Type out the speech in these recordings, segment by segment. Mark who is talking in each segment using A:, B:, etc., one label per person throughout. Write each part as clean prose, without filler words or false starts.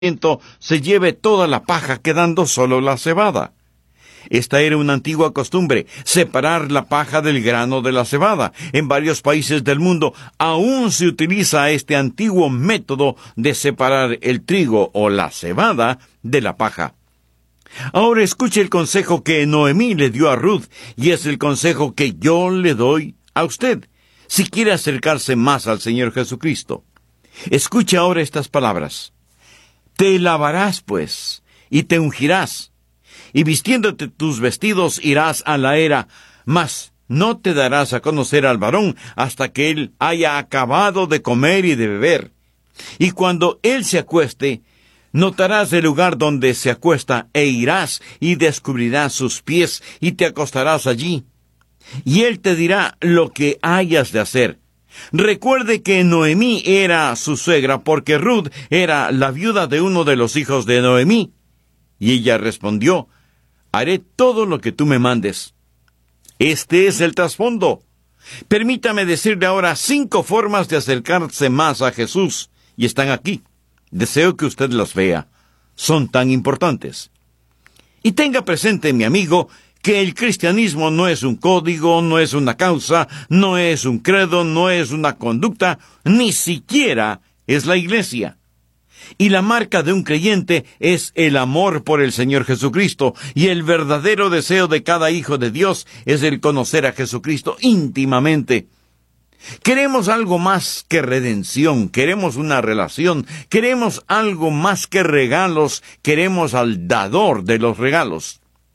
A: se lleve toda la paja, quedando solo la cebada. Esta era una antigua costumbre, separar la paja del grano de la cebada. En varios países del mundo aún se utiliza este antiguo método de separar el trigo o la cebada de la paja. Ahora escuche el consejo que Noemí le dio a Ruth, y es el consejo que yo le doy a usted, si quiere acercarse más al Señor Jesucristo. Escuche ahora estas palabras. Te lavarás, pues, y te ungirás, y vistiéndote tus vestidos irás a la era, mas no te darás a conocer al varón hasta que él haya acabado de comer y de beber. Y cuando él se acueste, notarás el lugar donde se acuesta, e irás y descubrirás sus pies, y te acostarás allí. Y él te dirá lo que hayas de hacer. Recuerde que Noemí era su suegra, porque Ruth era la viuda de uno de los hijos de Noemí. Y ella respondió, haré todo lo que tú me mandes. Este es el trasfondo. Permítame decirle ahora 5 formas de acercarse más a Jesús, y están aquí. Deseo que usted las vea. Son tan importantes. Y tenga presente, mi amigo, que el cristianismo no es un código, no es una causa, no es un credo, no es una conducta, ni siquiera es la iglesia. Y la marca de un creyente es el amor por el Señor Jesucristo, y el verdadero deseo de cada hijo de Dios es el conocer a Jesucristo íntimamente. Queremos algo más que redención, queremos una relación, queremos algo más que regalos, queremos al dador de los regalos.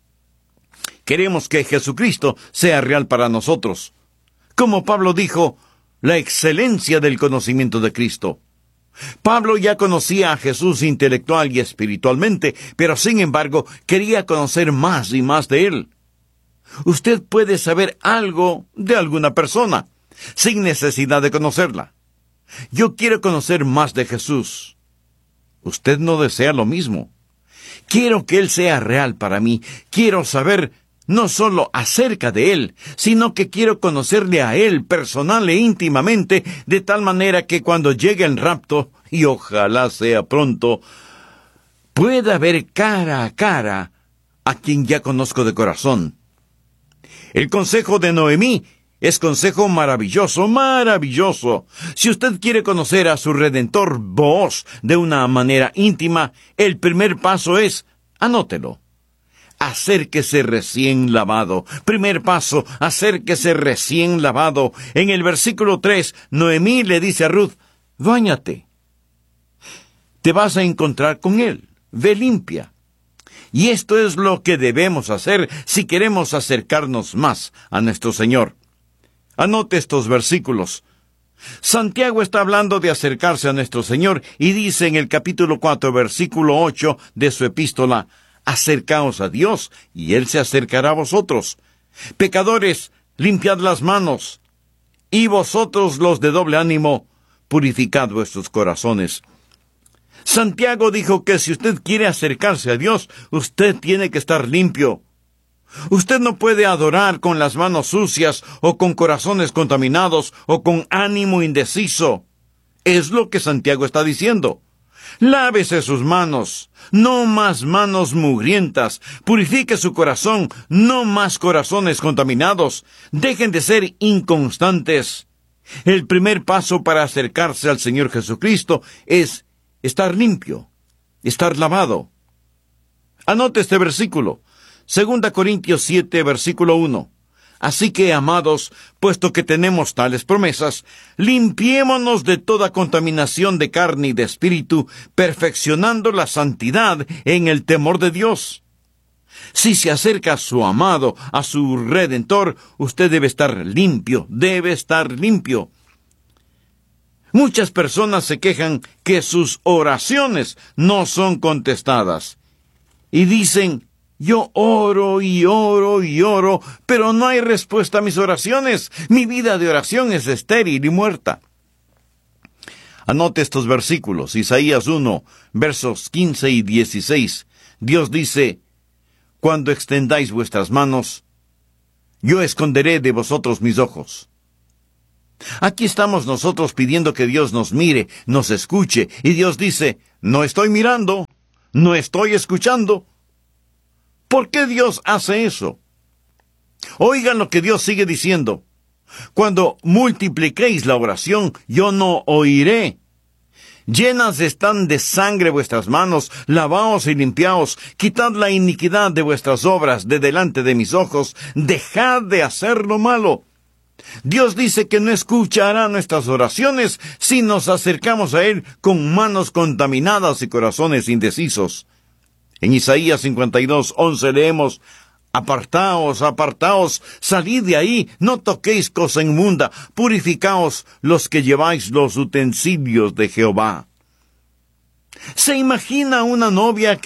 A: Queremos que Jesucristo sea real para nosotros. Como Pablo dijo, la excelencia del conocimiento de Cristo. Pablo ya conocía a Jesús intelectual y espiritualmente, pero sin embargo quería conocer más y más de él. Usted puede saber algo de alguna persona, sin necesidad de conocerla. Yo quiero conocer más de Jesús. Usted no desea lo mismo. Quiero que Él sea real para mí. Quiero saber no solo acerca de Él, sino que quiero conocerle a Él personal e íntimamente, de tal manera que cuando llegue el rapto, y ojalá sea pronto, pueda ver cara a cara a quien ya conozco de corazón. El consejo de Noemí es consejo maravilloso, maravilloso. Si usted quiere conocer a su Redentor Booz de una manera íntima, el primer paso es, anótelo. Acérquese recién lavado. Primer paso, acérquese recién lavado. En el versículo 3, Noemí le dice a Ruth, báñate. Te vas a encontrar con él. Ve limpia. Y esto es lo que debemos hacer si queremos acercarnos más a nuestro Señor. Anote estos versículos. Santiago está hablando de acercarse a nuestro Señor y dice en el capítulo 4, versículo 8 de su epístola, acercaos a Dios, y Él se acercará a vosotros. Pecadores, limpiad las manos. Y vosotros, los de doble ánimo, purificad vuestros corazones. Santiago dijo que si usted quiere acercarse a Dios, usted tiene que estar limpio. Usted no puede adorar con las manos sucias, o con corazones contaminados, o con ánimo indeciso. Es lo que Santiago está diciendo. Lávese sus manos, no más manos mugrientas. Purifique su corazón, no más corazones contaminados. Dejen de ser inconstantes. El primer paso para acercarse al Señor Jesucristo es estar limpio, estar lavado. Anote este versículo, 2 Corintios 7, versículo 1. Así que, amados, puesto que tenemos tales promesas, limpiémonos de toda contaminación de carne y de espíritu, perfeccionando la santidad en el temor de Dios. Si se acerca a su amado, a su Redentor, usted debe estar limpio, debe estar limpio. Muchas personas se quejan que sus oraciones no son contestadas. Y dicen, yo oro y oro y oro, pero no hay respuesta a mis oraciones. Mi vida de oración es estéril y muerta. Anote estos versículos. Isaías 1, versos 15 y 16. Dios dice, cuando extendáis vuestras manos, yo esconderé de vosotros mis ojos. Aquí estamos nosotros pidiendo que Dios nos mire, nos escuche, y Dios dice, no estoy mirando, no estoy escuchando. ¿Por qué Dios hace eso? Oigan lo que Dios sigue diciendo. Cuando multipliquéis la oración, yo no oiré. Llenas están de sangre vuestras manos, lavaos y limpiaos, quitad la iniquidad de vuestras obras de delante de mis ojos, dejad de hacer lo malo. Dios dice que no escuchará nuestras oraciones si nos acercamos a Él con manos contaminadas y corazones indecisos. En Isaías 52:11 leemos: Apartaos, apartaos, salid de ahí, no toquéis cosa inmunda, purificaos los que lleváis los utensilios de Jehová. ¿Se imagina una novia que